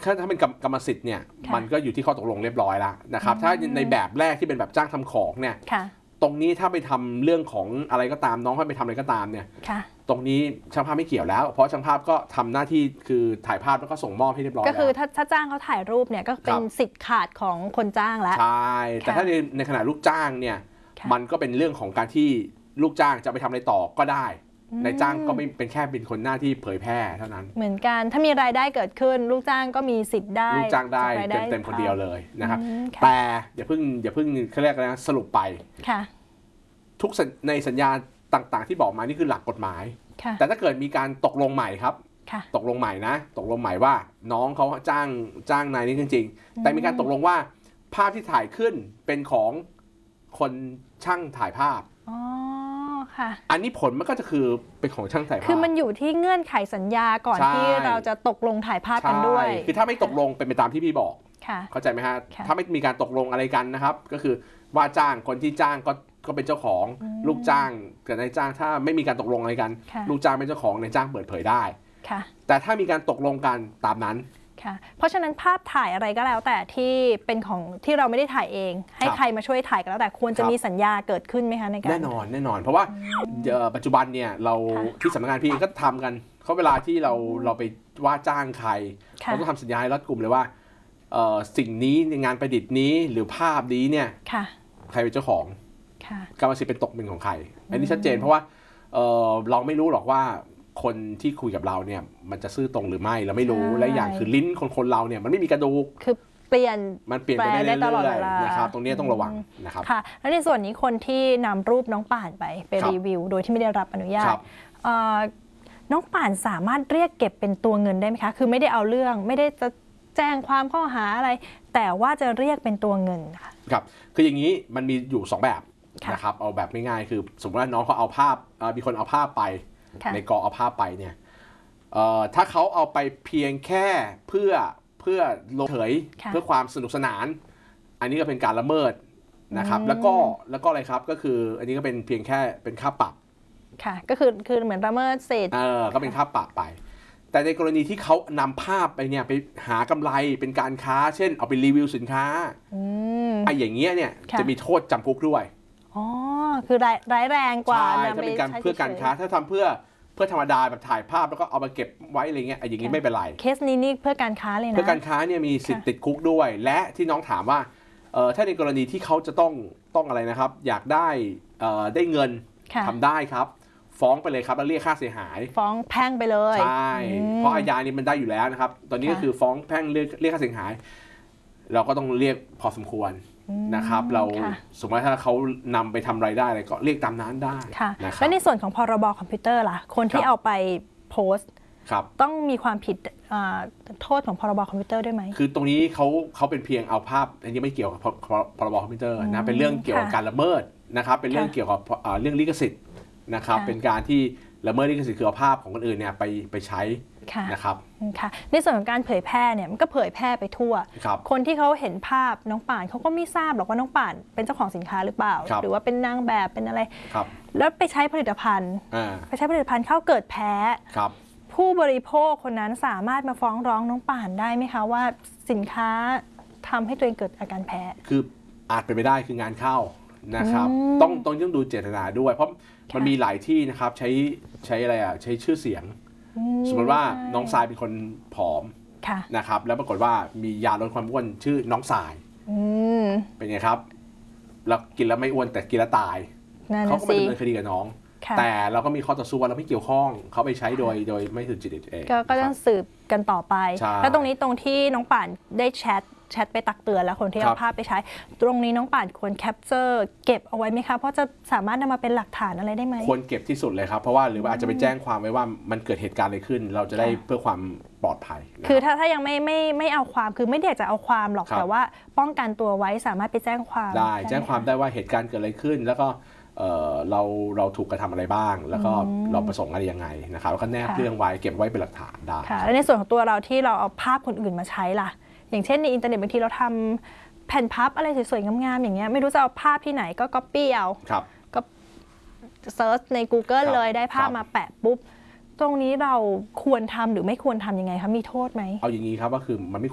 ถ้าเป็นกรรมสิทธิ์เนี่ยมันก็อยู่ที่ข้อตกลงเรียบร้อยแล้วนะครับถ้าในแบบแรกที่เป็นแบบจ้างทำของเนี่ยตรงนี้ถ้าไปทำเรื่องของอะไรก็ตามน้องให้ไปทำอะไรก็ตามเนี่ยตรงนี้ช่างภาพไม่เกี่ยวแล้วเพราะช่างภาพก็ทำหน้าที่คือถ่ายภาพแล้วก็ส่งมอบให้เรียบร้อยก็คือถ้าจ้างเขาถ่ายรูปเนี่ยก็เป็นสิทธิ์ขาดของคนจ้างแล้วใช่แต่ถ้าในขณะลูกจ้างเนี่ยมันก็เป็นเรื่องของการที่ลูกจ้างจะไปทำอะไรต่อก็ได้นายจ้างก็ไม่เป็นแค่เป็นคนหน้าที่เผยแพร่เท่านั้นเหมือนกันถ้ามีรายได้เกิดขึ้นลูกจ้างก็มีสิทธิ์ได้ลูกจ้างได้เต็มคนเดียวเลยนะครับแต่อย่าเพิ่งเขาเรียกนะสรุปไปทุกในสัญญาต่างๆที่บอกมานี่คือหลักกฎหมายแต่ถ้าเกิดมีการตกลงใหม่ครับตกลงใหม่นะตกลงใหม่ว่าน้องเขาจ้างนายนี้จริงๆแต่มีการตกลงว่าภาพที่ถ่ายขึ้นเป็นของคนช่างถ่ายภาพอันนี้ผลมันก็จะคือเป็นของช่างถ่ายภาพคือมันอยู่ที่เงื่อนไขสัญญาก่อนที่เราจะตกลงถ่ายภาพกันด้วยคือถ้าไม่ตกลงเป็นไปตามที่พี่บอกเข้าใจไหมฮะถ้าไม่มีการตกลงอะไรกันนะครับก็คือว่าจ้างคนที่จ้างก็เป็นเจ้าของลูกจ้างกับนายจ้างถ้าไม่มีการตกลงอะไรกันลูกจ้างเป็นเจ้าของนายจ้างเปิดเผยได้แต่ถ้ามีการตกลงกันตามนั้นเพราะฉะนั้นภาพถ่ายอะไรก็แล้วแต่ที่เป็นของที่เราไม่ได้ถ่ายเองให้ใครมาช่วยถ่ายก็แล้วแต่ควรจะมีสัญญาเกิดขึ้นไหมคะในการแน่นอนเพราะว่าปัจจุบันเนี่ยเราที่สำนักงานพี่ก็ทำกันเขาเวลาที่เราไปว่าจ้างใครเราต้องทำสัญญาให้รัดกุมเลยว่าสิ่งนี้ในงานประดิษฐ์นี้หรือภาพนี้เนี่ยใครเป็นเจ้าของกรรมสิทธิ์เป็นตกเป็นของใครอันนี้ชัดเจนเพราะว่าเราไม่รู้หรอกว่าคนที่คุยกับเราเนี่ยมันจะซื่อตรงหรือไม่เราไม่รู้และอย่างคือลิ้นคนเราเนี่ยมันไม่มีกระดูกคือเปลี่ยนไปได้ตลอดเวลานะครับตรงนี้ต้องระวังนะครับค่ะแล้วในส่วนนี้คนที่นำรูปน้องป่านไปรีวิวโดยที่ไม่ได้รับอนุญาตน้องป่านสามารถเรียกเก็บเป็นตัวเงินได้ไหมคะคือไม่ได้เอาเรื่องไม่ได้จะแจ้งความข้อหาอะไรแต่ว่าจะเรียกเป็นตัวเงินค่ะครับคืออย่างนี้มันมีอยู่2แบบนะครับเอาแบบง่ายๆคือสมมติว่าน้องเขาเอาภาพมีคนเอาภาพไปในกอเอาภาพไปเนี่ยถ้าเขาเอาไปเพียงแค่เพื่อลงเฉยเพื่อความสนุกสนานอันนี้ก็เป็นการละเมิดนะครับแล้วก็อะไรครับก็คืออันนี้ก็เป็นเพียงแค่เป็นค่าปรับค่ะก็คือเหมือนละเมิดเศษก็เป็นค่าปรับไปแต่ในกรณีที่เขานำภาพไปเนี่ยไปหากำไรเป็นการค้าเช่นเอาไปรีวิวสินค้าไอ้อย่างเงี้ยเนี่ยจะมีโทษจำคุกด้วยอ๋อคือร้ายแรงกว่าใช่ถ้าเป็นการเพื่อการค้าถ้าทำเพื่อธรรมดาแบบถ่ายภาพแล้วก็เอามาเก็บไว้อะไรเงี้ยอย่างนี้ไม่เป็นไรเคสนี้นี่เพื่อการค้าเลยนะเพื่อการค้าเนี่ยมีสิทธิ์ติดคุกด้วยและที่น้องถามว่าถ้าในกรณีที่เขาจะต้องอะไรนะครับอยากได้เงินทำได้ครับฟ้องไปเลยครับแล้วเรียกค่าเสียหายฟ้องแพ่งไปเลยใช่เพราะอาญานี่มันได้อยู่แล้วนะครับตอนนี้ก็คือฟ้องแพ่งเรียกค่าเสียหายเราก็ต้องเรียกพอสมควรนะครับเราสมมติถ้าเขานำไปทำรายได้อะไรก็เรียกตามนั้นได้นะครับแล้วในส่วนของพรบคอมพิวเตอร์ล่ะคนที่เอาไปโพสต์ต้องมีความผิดโทษของพรบคอมพิวเตอร์ด้วยไหมคือตรงนี้เขาเป็นเพียงเอาภาพอันนี้ไม่เกี่ยวกับพรบคอมพิวเตอร์นะเป็นเรื่องเกี่ยวกับการละเมิดนะครับเป็นเรื่องเกี่ยวกับเรื่องลิขสิทธิ์นะครับเป็นการที่ละเมิดลิขสิทธิ์คือเอาภาพของคนอื่นเนี่ยไปใช้นะครับค่ะในส่วนของการเผยแพร่เนี่ยมันก็เผยแพร่ไปทั่วคนที่เขาเห็นภาพน้องป่านเขาก็ไม่ทราบหรอกว่าน้องป่านเป็นเจ้าของสินค้าหรือเปล่าหรือว่าเป็นนางแบบเป็นอะไรแล้วไปใช้ผลิตภัณฑ์เข้าเกิดแพ้ผู้บริโภคคนนั้นสามารถมาฟ้องร้องน้องป่านได้ไหมคะว่าสินค้าทำให้ตัวเองเกิดอาการแพ้คืออาจเป็นไปได้คืองานเข้านะครับต้องดูเจตนาด้วยเพราะมันมีหลายที่นะครับใช้อะไรใช้ชื่อเสียงสมมติว่าน้องทรายเป็นคนผอมนะครับแล้วปรากฏว่ามียาลดความอ้วนชื่อน้องทรายเป็นไงครับเรากินแล้วไม่อ้วนแต่กินแล้วตายเขาก็ไม่ดำเนินคดีกับน้องแต่เราก็มีข้อต่อสู้ว่าเราไม่เกี่ยวข้องเขาไปใช้โดยไม่ถึงจิตเองก็ต้องสืบกันต่อไปแล้วตรงที่น้องป่านได้แชทไปตักเตือนแล้วคนที่เอาภาพไปใช้ตรงนี้น้องป่านควรแคปเจอร์เก็บเอาไว้ไหมคะเพราะจะสามารถนำมาเป็นหลักฐานอะไรได้ไหมควรเก็บที่สุดเลยครับเพราะว่าหรือว่าอาจจะไปแจ้งความไว้ว่ามันเกิดเหตุการณ์อะไรขึ้นเราจะได้เพื่อความปลอดภัยคือถ้ายังไม่เอาความคือไม่ได้จะเอาความหรอกแต่ว่าป้องกันตัวไว้สามารถไปแจ้งความได้แจ้งความได้ว่าเหตุการณ์เกิดอะไรขึ้นแล้วก็เราถูกกระทำอะไรบ้างแล้วก็เราประสงค์อะไรยังไงนะครับแล้วก็แนบเรื่องไว้เก็บไว้เป็นหลักฐานได้แล้วในส่วนของตัวเราที่เราเอาภาพคนอื่นมาใช้ล่ะอย่างเช่นในอินเทอร์เน็ตบางทีเราทำแผ่นพับอะไรสวยๆงามๆอย่างเงี้ยไม่รู้จะเอาภาพที่ไหนก็ก๊อปปี้เอาก็เซิร์ชใน Google เลยได้ภาพมาแปะปุ๊บตรงนี้เราควรทำหรือไม่ควรทำยังไงคะมีโทษไหมเอาอย่างนี้ครับก็คือมันไม่